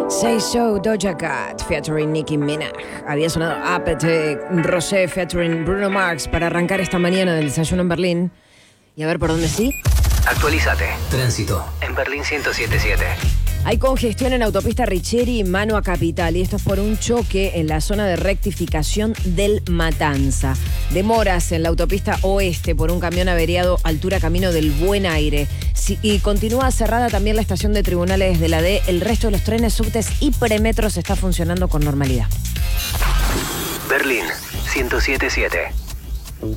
Say So, Doja Cat, featuring Nicki Minaj. Había sonado Appetite, Rosé, featuring Bruno Mars, para arrancar esta mañana del desayuno en Berlín. Y a ver por dónde sí. Actualízate. Tránsito en Berlín 107.7. Hay congestión en autopista Richeri y mano a Capital, y esto es por un choque en la zona de rectificación del Matanza. Demoras en la autopista oeste por un camión averiado altura camino del Buen Aire. Y continúa cerrada también la estación de tribunales de la D. El resto de los trenes, subtes y premetros está funcionando con normalidad. Berlín 107.7.